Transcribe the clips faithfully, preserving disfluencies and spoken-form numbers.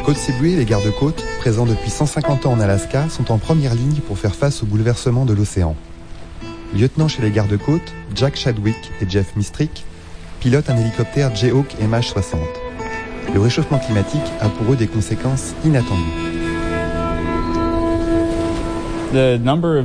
Kotzebue et les gardes-côtes, présents depuis cent cinquante ans en Alaska, sont en première ligne pour faire face aux bouleversements de l'océan. Lieutenant chez les gardes-côtes, Jack Chadwick et Jeff Mistrick pilotent un hélicoptère Jayhawk M H soixante. Le réchauffement climatique a pour eux des conséquences inattendues. Le nombre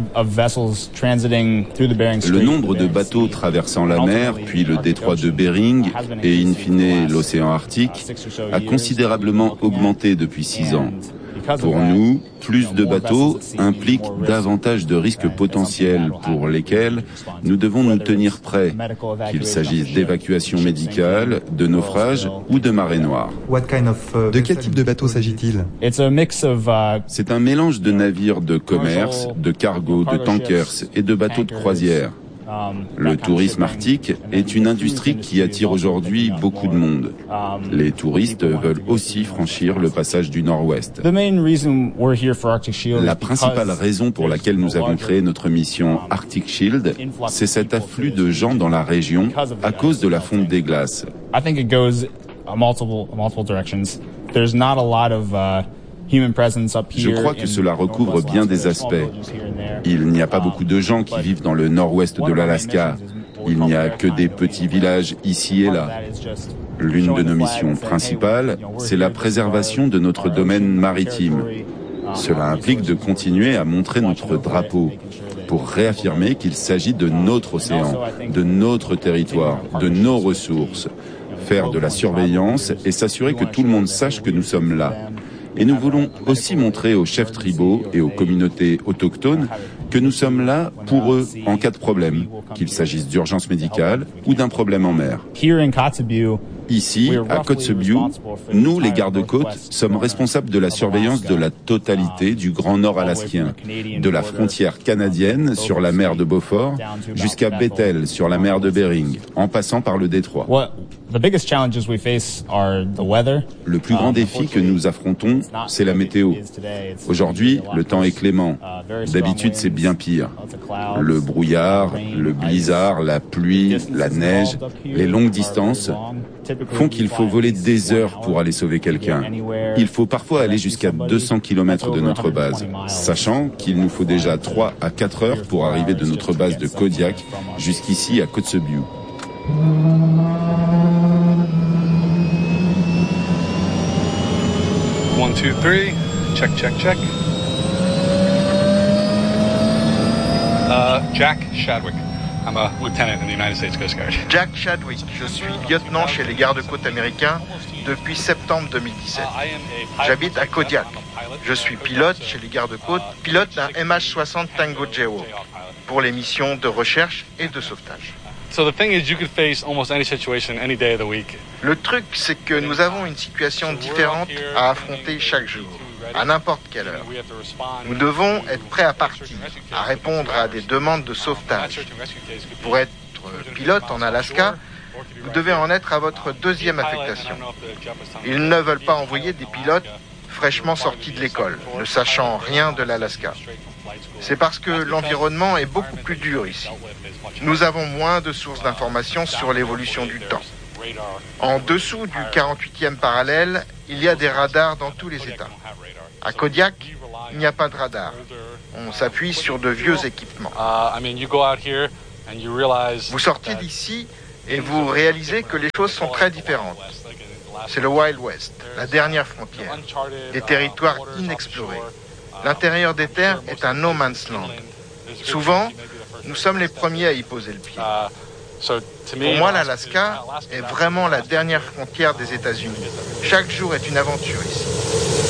de bateaux traversant la mer, puis le détroit de Bering et in fine l'océan Arctique a considérablement augmenté depuis six ans. Pour nous, plus de bateaux implique davantage de risques potentiels pour lesquels nous devons nous tenir prêts, qu'il s'agisse d'évacuation médicale, de naufrage ou de marée noire. De quel type de bateau s'agit-il ? C'est un mélange de navires de commerce, de cargo, de tankers et de bateaux de croisière. Le tourisme arctique est une industrie qui attire aujourd'hui beaucoup de monde. Les touristes veulent aussi franchir le passage du Nord-Ouest. La principale raison pour laquelle nous avons créé notre mission Arctic Shield, c'est cet afflux de gens dans la région à cause de la fonte des glaces. Je crois que cela recouvre bien des aspects. Il n'y a pas beaucoup de gens qui vivent dans le nord-ouest de l'Alaska. Il n'y a que des petits villages ici et là. L'une de nos missions principales, c'est la préservation de notre domaine maritime. Cela implique de continuer à montrer notre drapeau pour réaffirmer qu'il s'agit de notre océan, de notre territoire, de nos ressources. Faire de la surveillance et s'assurer que tout le monde sache que nous sommes là. Et nous voulons aussi montrer aux chefs tribaux et aux communautés autochtones que nous sommes là pour eux en cas de problème, qu'il s'agisse d'urgence médicale ou d'un problème en mer. Ici, à Kotzebue, nous, les gardes-côtes, sommes responsables de la surveillance de la totalité du Grand Nord alaskien, de la frontière canadienne sur la mer de Beaufort jusqu'à Bethel sur la mer de Bering, en passant par le détroit. Le plus grand défi que nous affrontons, c'est la météo. Aujourd'hui, le temps est clément. D'habitude, c'est bien pire. Le brouillard, le blizzard, la pluie, la neige, les longues distances font qu'il faut voler des heures pour aller sauver quelqu'un. Il faut parfois aller jusqu'à deux cents kilomètres de notre base, sachant qu'il nous faut déjà trois à quatre heures pour arriver de notre base de Kodiak jusqu'ici à Kotzebue. One, two, three. Check, check, check. Uh, Jack Chadwick. I'm a lieutenant in the United States Coast Guard. Jack Chadwick, je suis lieutenant chez les gardes-côtes américains depuis septembre deux mille dix-sept. J'habite à Kodiak. Je suis pilote chez les gardes-côtes, pilote d'un M H soixante Tango Jayhawk pour les missions de recherche et de sauvetage. So the thing is, you could face almost any situation any day of the week. Le truc, c'est que nous avons une situation différente à affronter chaque jour, à n'importe quelle heure. Nous devons être prêts à partir, à répondre à des demandes de sauvetage. Pour être pilote en Alaska, vous devez en être à votre deuxième affectation. Ils ne veulent pas envoyer des pilotes fraîchement sortis de l'école, ne sachant rien de l'Alaska. C'est parce que l'environnement est beaucoup plus dur ici. Nous avons moins de sources d'informations sur l'évolution du temps. En dessous du quarante-huitième parallèle, il y a des radars dans tous les États. À Kodiak, il n'y a pas de radar. On s'appuie sur de vieux équipements. Vous sortez d'ici et vous réalisez que les choses sont très différentes. C'est le Wild West, la dernière frontière, des territoires inexplorés. L'intérieur des terres est un no man's land. Souvent, nous sommes les premiers à y poser le pied. Pour moi, l'Alaska est vraiment la dernière frontière des États-Unis. Chaque jour est une aventure ici.